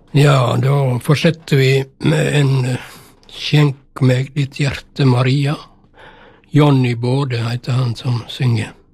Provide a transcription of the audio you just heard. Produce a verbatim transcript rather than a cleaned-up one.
Ja, da fortsetter vi med en eh, Skjenk meg ditt hjerte, Maria. Johnny Bode heter han som synger.